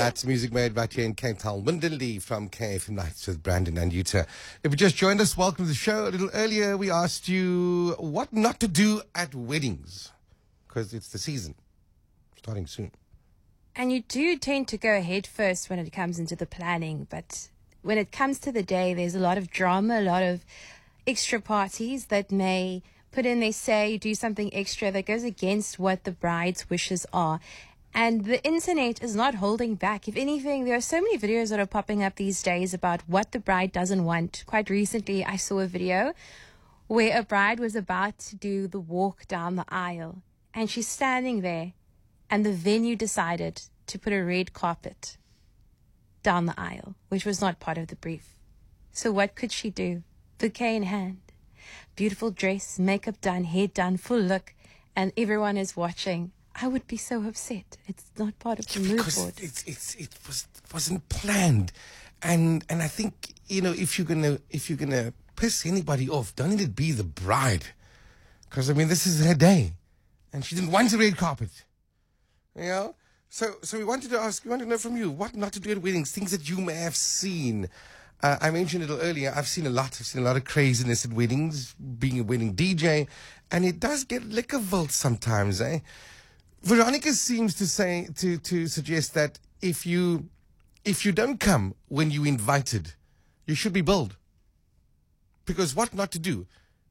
That's music made by Jane Kental Winderly from KFM Nights with Brandon and Yuta. If you just joined us, welcome to the show. A little earlier, we asked you what not to do at weddings, because it's the season, starting soon. And you do tend to go ahead first when it comes into the planning, but when it comes to the day, there's a lot of drama, a lot of extra parties that may put in their say, do something extra that goes against what the bride's wishes are. And the internet is not holding back. If anything, there are so many videos that are popping up these days about what the bride doesn't want. Quite recently, I saw a video where a bride was about to do the walk down the aisle, and she's standing there, and the venue decided to put a red carpet down the aisle, which was not part of the brief. So what could she do? Bouquet in hand, beautiful dress, makeup done, hair done, full look, and everyone is watching. I would be so upset. It's not part of the mood board. It wasn't planned, and I think, you know, if you're gonna piss anybody off, don't let it be the bride, because I mean, this is her day, and she didn't want a red carpet, you know. So we wanted to know from you what not to do at weddings, things that you may have seen. I mentioned a little earlier, I've seen a lot of craziness at weddings, being a wedding DJ, and it does get liquorville sometimes, eh? Veronica seems to suggest that if you don't come when you invited, you should be billed. Because what not to do?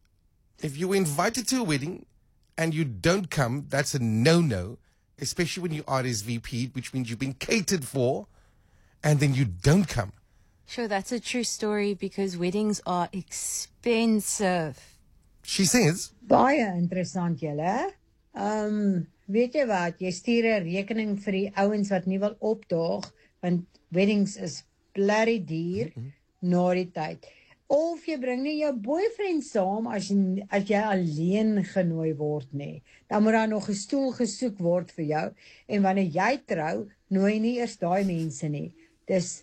If you were invited to a wedding and you don't come, that's a no-no, especially when you RSVP'd, which means you've been catered for, and then you don't come. Sure, that's a true story because weddings are expensive. She says, Baie interessant julle. Weet jy wat, jy stuur 'n rekening vir die ouens wat nie wil opdaag, want weddings is bloody duur na die tyd. Of jy bring nie jou boyfriend saam as jy alleen genooi word nie. Dan moet daar nog 'n stoel gesoek word vir jou, en wanneer jy trou, nooi nie eers daai mense nie. Dis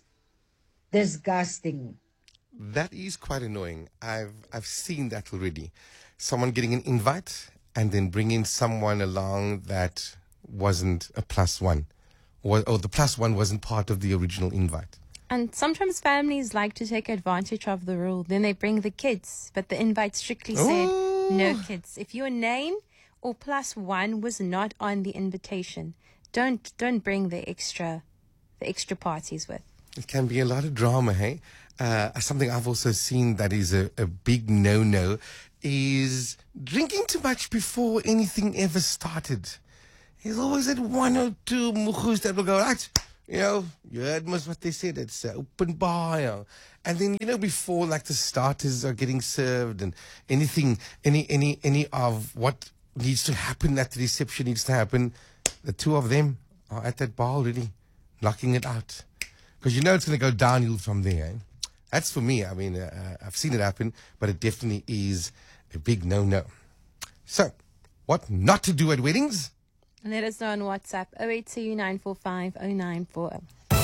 disgusting. That is quite annoying. I've seen that already. Someone getting an invite and then bringing someone along that wasn't a +1, or the +1 wasn't part of the original invite. And sometimes families like to take advantage of the rule. Then they bring the kids, but the invite strictly said no kids. If your name or +1 was not on the invitation, don't bring the extra parties with. It can be a lot of drama, hey? Something I've also seen that is a big no-no is drinking too much before anything ever started. There's always that one or two mukhus that will go, right, you know, you heard most what they said, it's open bar, you know. And then, you know, before like the starters are getting served and anything, any of what needs to happen at the reception needs to happen, the two of them are at that bar already, knocking it out. Because you know it's going to go downhill from there, eh? That's for me. I mean, I've seen it happen, but it definitely is a big no-no. So, what not to do at weddings? Let us know on WhatsApp, 082 945 0940.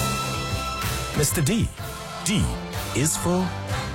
Mr. D. D is for...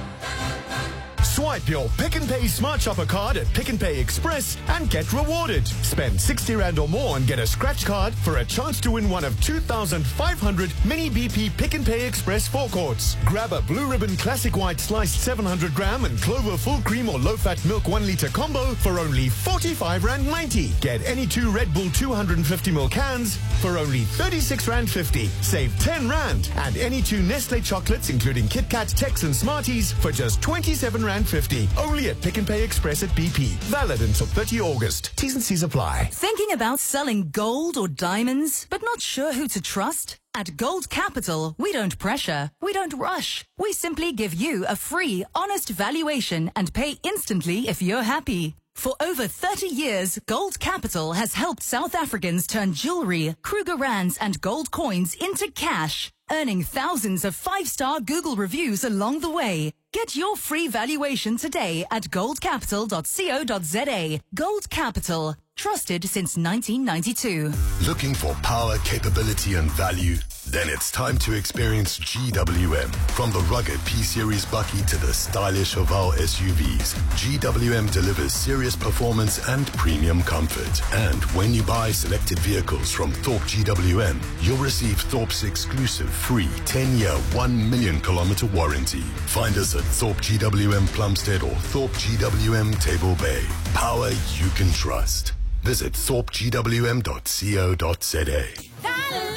Swipe your Pick n Pay Smart Shopper card at Pick n Pay Express and get rewarded. Spend 60 Rand or more and get a scratch card for a chance to win one of 2,500 mini BP Pick n Pay Express forecourts. Grab a Blue Ribbon Classic White Sliced 700 gram and Clover Full Cream or Low Fat Milk 1 litre combo for only 45 Rand 90. Get any 2 Red Bull 250 ml cans for only 36 Rand 50. Save 10 Rand. And any 2 Nestle chocolates including Kit Kat, Tex and Smarties for just 27 Rand 50. Only at Pick n Pay Express at BP. Valid until 30 August. T's and C's apply. Thinking about selling gold or diamonds, but not sure who to trust? At Gold Capital, we don't pressure, we don't rush. We simply give you a free, honest valuation and pay instantly if you're happy. For over 30 years, Gold Capital has helped South Africans turn jewelry, Kruger Rands and gold coins into cash, earning thousands of 5-star Google reviews along the way. Get your free valuation today at goldcapital.co.za. Gold Capital. Trusted since 1992. Looking for power, capability and value? Then it's time to experience GWM. From the rugged P-Series Bucky to the stylish Oval SUVs, GWM delivers serious performance and premium comfort. And when you buy selected vehicles from Thorpe GWM, you'll receive Thorpe's exclusive free 10-year, 1 million kilometer warranty. Find us at Thorpe GWM Plumstead or Thorpe GWM Table Bay. Power you can trust. Visit thorpegwm.co.za.